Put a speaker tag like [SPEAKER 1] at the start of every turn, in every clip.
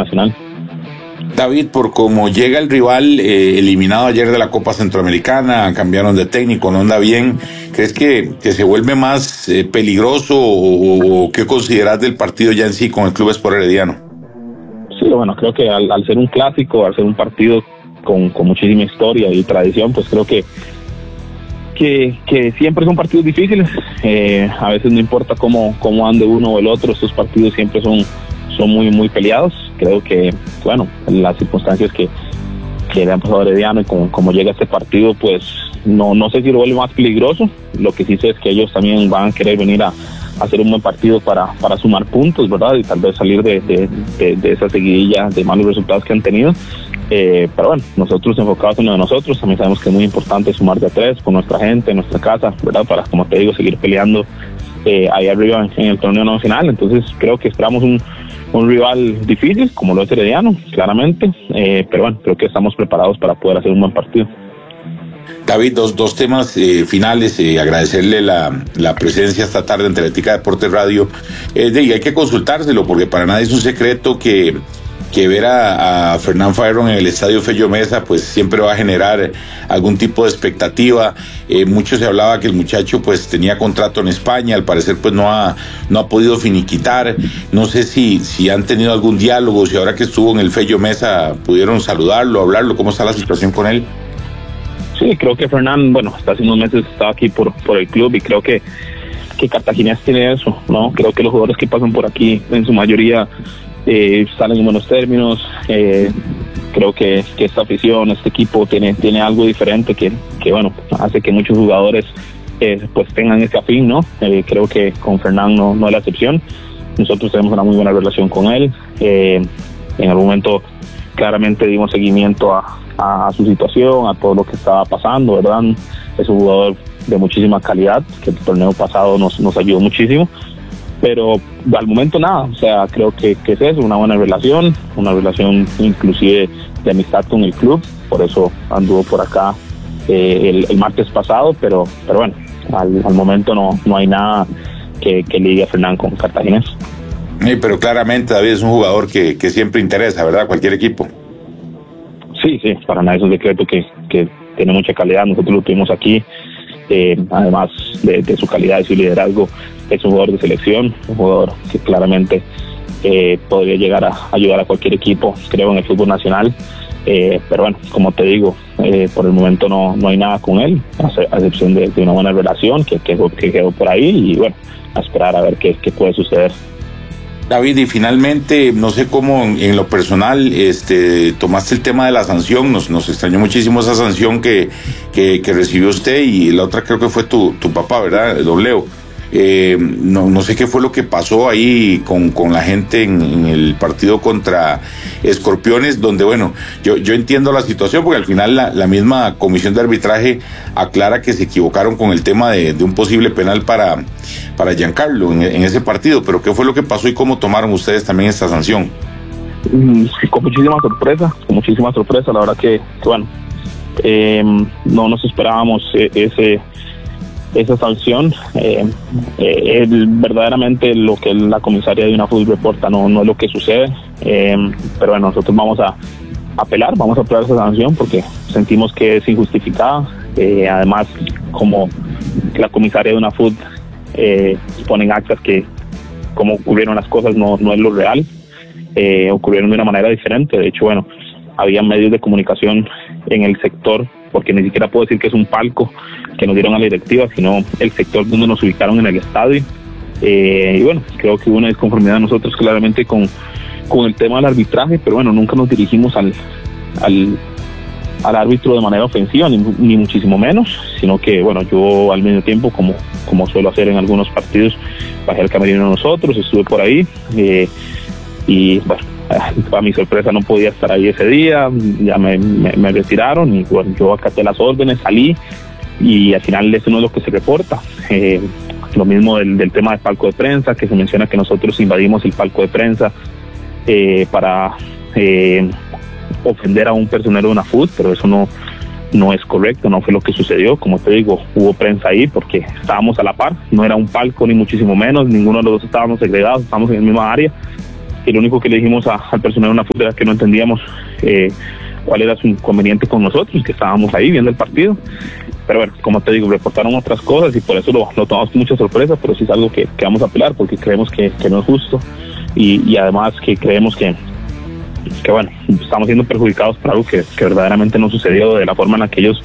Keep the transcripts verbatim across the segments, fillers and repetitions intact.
[SPEAKER 1] nacional.
[SPEAKER 2] David, por cómo llega el rival eh, eliminado ayer de la Copa Centroamericana, cambiaron de técnico, no anda bien, ¿crees que, que se vuelve más eh, peligroso o, o qué consideras del partido ya en sí con el Club Sport Herediano?
[SPEAKER 1] Sí, bueno, creo que al, al ser un clásico, al ser un partido con, con muchísima historia y tradición, pues creo que que, que siempre son partidos difíciles, eh, a veces no importa cómo, cómo ande uno o el otro, estos partidos siempre son, son muy muy peleados. Creo que, bueno, las circunstancias que, que le han pasado a Herediano y como, como llega este partido, pues no, no sé si lo vuelve más peligroso. Lo que sí sé es que ellos también van a querer venir a, a hacer un buen partido para, para sumar puntos, ¿verdad? Y tal vez salir de, de, de, de esa seguidilla de malos resultados que han tenido. Eh, pero bueno, nosotros enfocados en lo de nosotros, también sabemos que es muy importante sumar de a tres con nuestra gente, en nuestra casa, ¿verdad? Para, como te digo, seguir peleando eh, ahí arriba en, en el torneo nacional. Entonces creo que esperamos un, un rival difícil, como lo es Herediano, claramente, eh, pero bueno, creo que estamos preparados para poder hacer un buen partido.
[SPEAKER 2] David, dos, dos temas eh, finales, eh, agradecerle la, la presencia esta tarde en Teletica Deportes Radio, eh, de, y hay que consultárselo porque para nadie es un secreto que que ver a, a Fernán Faerro en el Estadio Fello Mesa pues siempre va a generar algún tipo de expectativa. Eh, mucho se hablaba que el muchacho pues tenía contrato en España, al parecer pues no ha no ha podido finiquitar. No sé si si han tenido algún diálogo, si ahora que estuvo en el Fello Mesa pudieron saludarlo, hablarlo, ¿cómo está la situación con él?
[SPEAKER 1] Sí, creo que Fernán, bueno, hasta hace unos meses estaba aquí por por el club y creo que que Cartaginés tiene eso, ¿no? Creo que los jugadores que pasan por aquí en su mayoría Eh, salen en buenos términos. eh, creo que, que esta afición, este equipo tiene tiene algo diferente que, que bueno, hace que muchos jugadores eh, pues tengan ese afín, ¿no? Eh, creo que con Fernán no, no es la excepción. Nosotros tenemos una muy buena relación con él. Eh, en algún momento claramente dimos seguimiento a, a su situación, a todo lo que estaba pasando, ¿verdad? Es un jugador de muchísima calidad, que el torneo pasado nos, nos ayudó muchísimo. Pero al momento nada, o sea, creo que, que es eso, una buena relación, una relación inclusive de amistad con el club, por eso anduvo por acá eh, el, el martes pasado, pero pero bueno, al, al momento no no hay nada que, que ligue a Fernán con Cartaginés.
[SPEAKER 2] Sí, pero claramente David es un jugador que, que siempre interesa, ¿verdad? Cualquier equipo.
[SPEAKER 1] Sí, sí, para nada es un secreto que, que tiene mucha calidad, nosotros lo tuvimos aquí, eh, además de, de su calidad y su liderazgo. Es un jugador de selección, un jugador que claramente eh, podría llegar a ayudar a cualquier equipo, creo, en el fútbol nacional. Eh, pero bueno, como te digo, eh, por el momento no no hay nada con él, a excepción de, de una buena relación que, que, que quedó por ahí y bueno, a esperar a ver qué, qué puede suceder.
[SPEAKER 2] David, y finalmente, no sé cómo en, en lo personal este, tomaste el tema de la sanción, nos nos extrañó muchísimo esa sanción que, que, que recibió usted y la otra creo que fue tu, tu papá, ¿verdad? Dobleo. Eh, no, no sé qué fue lo que pasó ahí con, con la gente en, en el partido contra Escorpiones, donde bueno, yo, yo entiendo la situación porque al final la, la misma comisión de arbitraje aclara que se equivocaron con el tema de, de un posible penal para, para Giancarlo en, en ese partido, pero ¿qué fue lo que pasó y cómo tomaron ustedes también esta sanción?
[SPEAKER 1] Sí, con muchísima sorpresa, con muchísima sorpresa, la verdad que, que bueno, eh, no nos esperábamos ese esa sanción. eh, eh, el, verdaderamente lo que la comisaría de UNAFUT reporta no, no es lo que sucede, eh, pero bueno, nosotros vamos a apelar, vamos a apelar esa sanción porque sentimos que es injustificada. Eh, además, como la comisaría de UNAFUT eh, ponen actas que como ocurrieron las cosas no, no es lo real, eh, ocurrieron de una manera diferente. De hecho, bueno, había medios de comunicación en el sector, porque ni siquiera puedo decir que es un palco que nos dieron a la directiva, sino el sector donde nos ubicaron en el estadio. Eh, y bueno, creo que hubo una disconformidad nosotros claramente con, con el tema del arbitraje, pero bueno, nunca nos dirigimos al, al, al árbitro de manera ofensiva, ni, ni muchísimo menos, sino que bueno, yo al mismo tiempo, como, como suelo hacer en algunos partidos, bajé al camerino de nosotros, estuve por ahí, eh, y bueno, a mi sorpresa no podía estar ahí ese día, ya me, me, me retiraron y bueno, yo acaté las órdenes, salí y al final eso no es lo que se reporta. Eh, lo mismo del, del tema del palco de prensa, que se menciona que nosotros invadimos el palco de prensa eh, para eh, ofender a un personero de UNAFUT, pero eso no, no es correcto, no fue lo que sucedió. Como te digo, hubo prensa ahí porque estábamos a la par, no era un palco ni muchísimo menos, ninguno de los dos estábamos segregados, estábamos en la misma área. y lo único que le dijimos a, al personal de una fútbol era que no entendíamos eh, cuál era su inconveniente con nosotros, que estábamos ahí viendo el partido. Pero bueno, como te digo, reportaron otras cosas y por eso lo, lo tomamos con mucha sorpresa, pero sí es algo que, que vamos a apelar porque creemos que, que no es justo y, y además que creemos que, que bueno, estamos siendo perjudicados por algo que, que verdaderamente no sucedió de la forma en la que ellos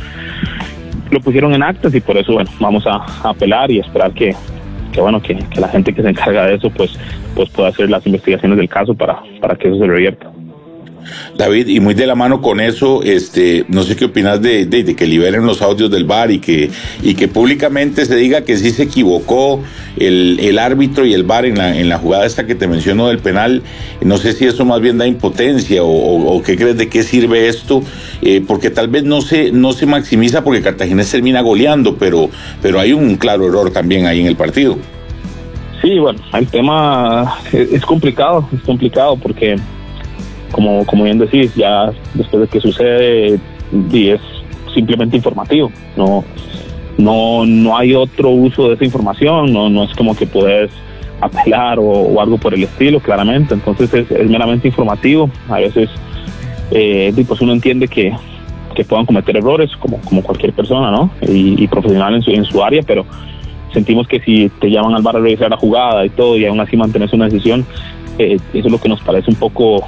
[SPEAKER 1] lo pusieron en actas, y por eso bueno, vamos a, a apelar y esperar que, que bueno, que, que la gente que se encarga de eso pues, pues pueda hacer las investigaciones del caso para, para que eso se revierta.
[SPEAKER 2] David, y muy de la mano con eso, este, no sé qué opinas de, de, de que liberen los audios del V A R y que y que públicamente se diga que sí se equivocó el, el árbitro y el V A R en la, en la jugada esta que te menciono del penal. No sé si eso más bien da impotencia o, o, o qué crees de qué sirve esto, eh, porque tal vez no se no se maximiza porque Cartaginés termina goleando, pero pero hay un claro error también ahí en el partido.
[SPEAKER 1] Sí, bueno, el tema es, es complicado, es complicado porque Como, como bien decís, ya después de que sucede, y es simplemente informativo, no no no hay otro uso de esa información, no no es como que puedes apelar o, o algo por el estilo, claramente, entonces es, es meramente informativo. A veces eh, pues uno entiende que, que puedan cometer errores como, como cualquier persona, ¿no? Y, y profesional en su, en su área, pero sentimos que si te llaman al V A R a revisar la jugada y todo, y aún así mantenés una decisión, eh, eso es lo que nos parece un poco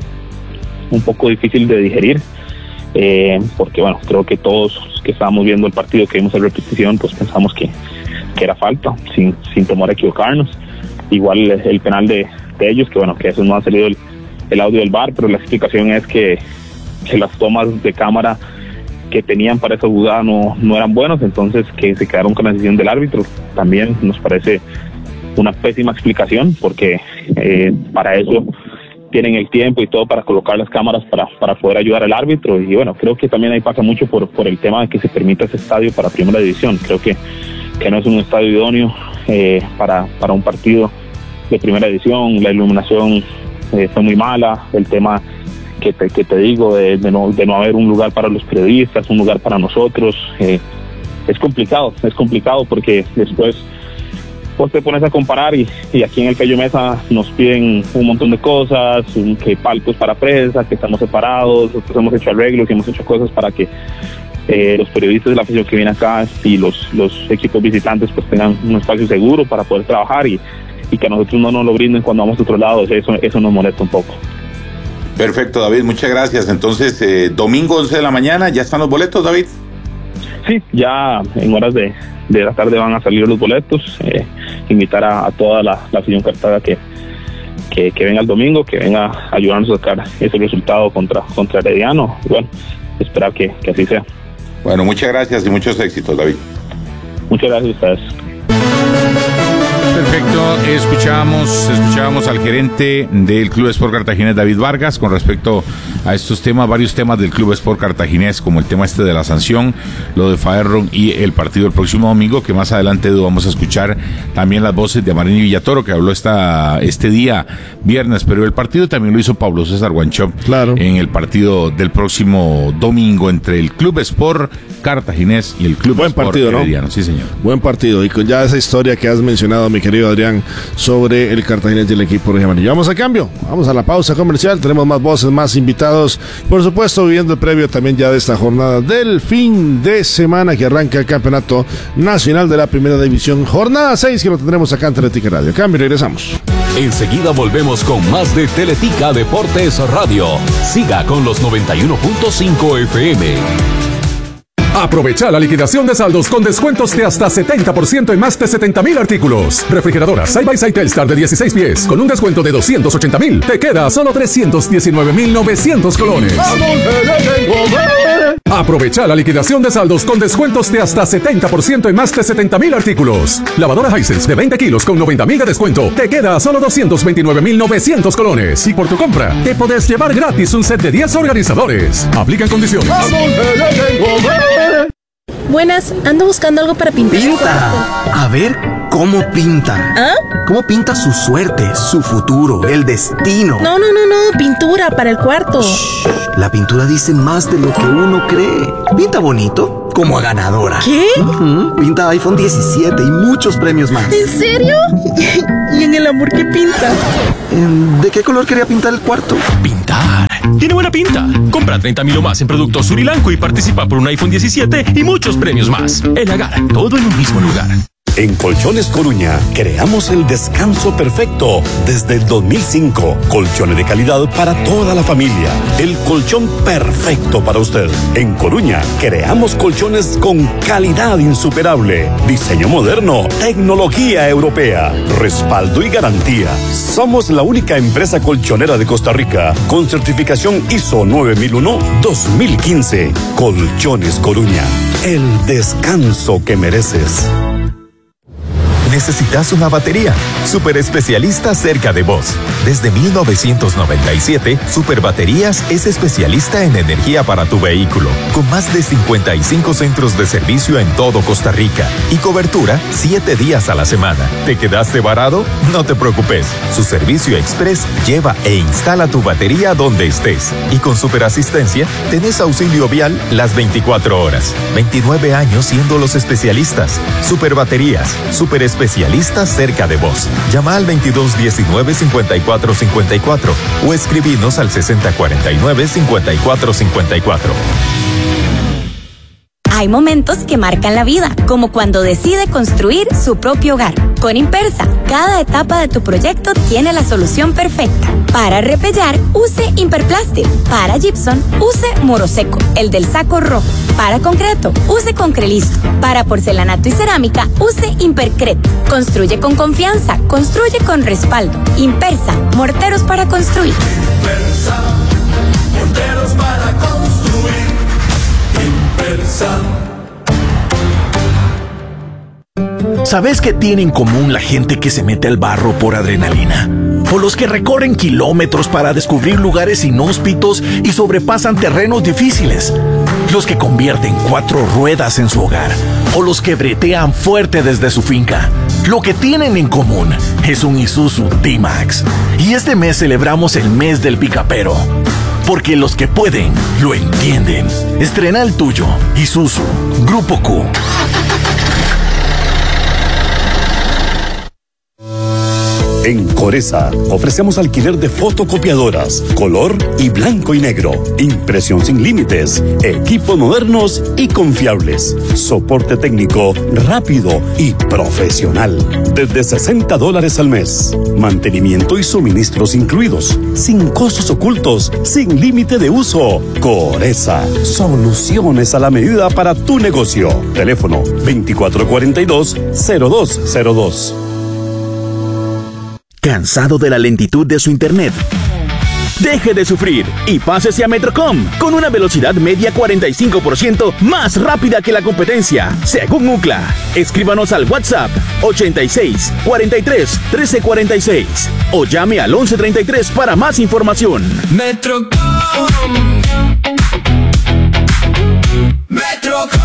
[SPEAKER 1] un poco difícil de digerir, eh, porque bueno, creo que todos que estábamos viendo el partido, que vimos la repetición, pues pensamos que, que era falta, sin, sin temor a equivocarnos. Igual el, el penal de, de ellos, que bueno, que eso no ha salido el, el audio del V A R, pero la explicación es que, que las tomas de cámara que tenían para esa jugada no, no eran buenas, entonces que se quedaron con la decisión del árbitro. También nos parece una pésima explicación, porque eh, para eso tienen el tiempo y todo para colocar las cámaras para, para poder ayudar al árbitro. Y bueno, creo que también ahí pasa mucho por, por el tema de que se permita ese estadio para primera división. Creo que, que no es un estadio idóneo eh, para, para un partido de primera división. La iluminación eh, fue muy mala, el tema que te, que te digo de, de, no, de no haber un lugar para los periodistas, un lugar para nosotros, eh, es complicado, es complicado porque después vos te pones a comparar y, y aquí en el Cayo Mesa nos piden un montón de cosas, un, que palcos para prensa, que estamos separados, nosotros hemos hecho arreglos y hemos hecho cosas para que eh, los periodistas de la afición que vienen acá y los, los equipos visitantes pues tengan un espacio seguro para poder trabajar y, y que a nosotros no nos lo brinden cuando vamos a otro lado. Eso, eso nos molesta un poco.
[SPEAKER 2] Perfecto, David, muchas gracias. Entonces, eh, domingo once de la mañana, ¿ya están los boletos, David?
[SPEAKER 1] Sí, ya en horas de, de la tarde van a salir los boletos. Eh, invitar a, a toda la, la afición Cartaga que, que, que venga el domingo, que venga a ayudarnos a sacar ese resultado contra, contra Herediano. Y bueno, esperar que, que así sea.
[SPEAKER 2] Bueno, muchas gracias y muchos éxitos, David.
[SPEAKER 1] Muchas gracias a ustedes.
[SPEAKER 3] Perfecto, escuchábamos, escuchábamos al gerente del Club Sport Cartaginés, David Vargas, con respecto a estos temas, varios temas del Club Sport Cartaginés, como el tema este de la sanción, lo de Faerron y el partido el próximo domingo, que más adelante vamos a escuchar también las voces de Marini Villatoro, que habló esta, este día viernes, pero el partido también lo hizo Pablo César Guanchop,
[SPEAKER 4] claro, en
[SPEAKER 3] el partido del próximo domingo entre el Club Sport Cartaginés y el Club
[SPEAKER 4] Buen
[SPEAKER 3] Sport
[SPEAKER 4] partido,
[SPEAKER 3] Herediano.
[SPEAKER 4] ¿no?
[SPEAKER 3] Sí, señor.
[SPEAKER 4] Buen partido, y con ya esa historia que has mencionado, mi querido Adrián, sobre el Cartaginés y el equipo de Amarillo. Vamos a cambio, vamos a la pausa comercial, tenemos más voces, más invitados, por supuesto viviendo el previo también ya de esta jornada del fin de semana que arranca el Campeonato Nacional de la Primera División, jornada seis, que lo tendremos acá en Teletica Radio. Cambio y regresamos.
[SPEAKER 5] Enseguida volvemos con más de Teletica Deportes Radio. Siga con los noventa y uno punto cinco F M. Aprovecha la liquidación de saldos con descuentos de hasta setenta por ciento en más de setenta mil artículos. Refrigeradoras Side by Side Telstar de dieciséis pies con un descuento de doscientos ochenta mil. Te queda solo trescientos diecinueve mil novecientos colones. Aprovecha la liquidación de saldos con descuentos de hasta setenta por ciento en más de setenta mil artículos. Lavadora Hisense de veinte kilos con noventa mil de descuento. Te queda solo doscientos veintinueve mil novecientos colones. Y por tu compra, te podés llevar gratis un set de diez organizadores. Aplican condiciones.
[SPEAKER 6] Buenas, ando buscando algo para pintar.
[SPEAKER 7] ¡Pinta! A ver,
[SPEAKER 6] cómo pinta.
[SPEAKER 7] ¿Ah?
[SPEAKER 6] ¿Cómo pinta su suerte, su futuro, el destino?
[SPEAKER 7] No, no, no, no, pintura para el cuarto.
[SPEAKER 6] Shh, la pintura dice más de lo que uno cree. Pinta bonito, como a ganadora.
[SPEAKER 7] ¿Qué?
[SPEAKER 6] Uh-huh. Pinta iPhone diecisiete y muchos premios más.
[SPEAKER 7] ¿En serio? ¿Y en el amor qué pinta?
[SPEAKER 6] ¿De qué color quería pintar el cuarto?
[SPEAKER 8] Pintar. Tiene buena pinta. Compra treinta mil o más en productos Surilanco y participa por un iPhone diecisiete y muchos premios más. El Agar, todo en un mismo lugar.
[SPEAKER 9] En Colchones Coruña creamos el descanso perfecto desde el dos mil cinco. Colchones de calidad para toda la familia. El colchón perfecto para usted. En Coruña creamos colchones con calidad insuperable, diseño moderno, tecnología europea, respaldo y garantía. Somos la única empresa colchonera de Costa Rica con certificación I S O nueve mil uno dos mil quince. Colchones Coruña. El descanso que mereces.
[SPEAKER 10] ¿Necesitas una batería? Super especialista cerca de vos. Desde mil novecientos noventa y siete, Super Baterías es especialista en energía para tu vehículo, con más de cincuenta y cinco centros de servicio en todo Costa Rica y cobertura siete días a la semana. ¿Te quedaste varado? No te preocupes. Su servicio express lleva e instala tu batería donde estés. Y con Super Asistencia, tenés auxilio vial las veinticuatro horas. veintinueve años siendo los especialistas. Super Baterías, super especialistas cerca de vos. Llama al veintidós diecinueve cincuenta y cuatro cincuenta y cuatro o escribinos al sesenta cuarenta y nueve cincuenta y cuatro cincuenta y cuatro.
[SPEAKER 11] Hay momentos que marcan la vida, como cuando decide construir su propio hogar. Con Impersa, cada etapa de tu proyecto tiene la solución perfecta. Para repellar, use Imperplastic. Para gypsum, use Moroseco, el del saco rojo. Para concreto, use Concrelisto. Para porcelanato y cerámica, use Impercret. Construye con confianza, construye con respaldo. Impersa, morteros para construir.
[SPEAKER 12] Impersa, morteros para construir. Impersa.
[SPEAKER 13] ¿Sabes qué tiene en común la gente que se mete al barro por adrenalina? O los que recorren kilómetros para descubrir lugares inhóspitos y sobrepasan terrenos difíciles. Los que convierten cuatro ruedas en su hogar. O los que bretean fuerte desde su finca. Lo que tienen en común es un Isuzu D-Max. Y este mes celebramos el mes del picapero. Porque los que pueden, lo entienden. Estrena el tuyo. Isuzu. Grupo Q.
[SPEAKER 9] En Coresa ofrecemos alquiler de fotocopiadoras, color y blanco y negro, impresión sin límites, equipos modernos y confiables, soporte técnico rápido y profesional, desde sesenta dólares al mes, mantenimiento y suministros incluidos, sin costos ocultos, sin límite de uso. Coresa, soluciones a la medida para tu negocio. Teléfono veinticuatro cuarenta y dos cero dos cero dos.
[SPEAKER 13] ¿Cansado de la lentitud de su internet? Deje de sufrir y pásese a Metrocom con una velocidad media cuarenta y cinco por ciento más rápida que la competencia, según Ookla. Escríbanos al WhatsApp ochenta y seis, cuarenta y tres, trece cuarenta y seis o llame al once treinta y tres para más información.
[SPEAKER 12] Metrocom. Metrocom.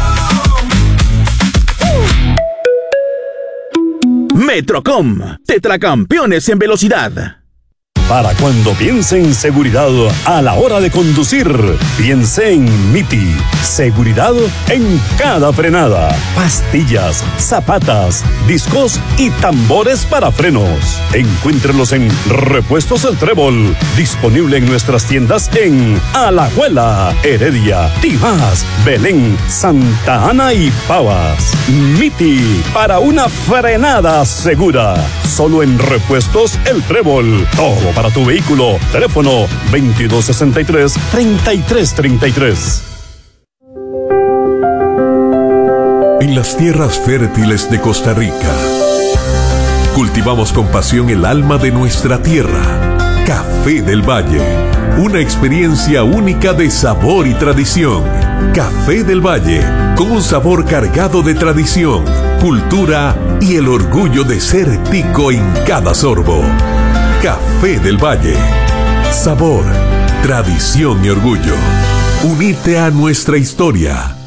[SPEAKER 13] Metrocom, tetracampeones en velocidad.
[SPEAKER 9] Para cuando piense en seguridad a la hora de conducir, piense en Miti. Seguridad en cada frenada. Pastillas, zapatas, discos y tambores para frenos. Encuéntrelos en Repuestos El Trébol. Disponible en nuestras tiendas en Alajuela, Heredia, Tibás, Belén, Santa Ana y Pavas. Miti, para una frenada segura. Solo en Repuestos El Trébol. Todo para tu vehículo. Teléfono veintidós sesenta y tres, treinta y tres treinta y tres.
[SPEAKER 5] En las tierras fértiles de Costa Rica, cultivamos con pasión el alma de nuestra tierra. Café del Valle, una experiencia única de sabor y tradición. Café del Valle, con un sabor cargado de tradición, cultura y el orgullo de ser tico en cada sorbo. Café del Valle. Sabor, tradición y orgullo. Unite a nuestra historia.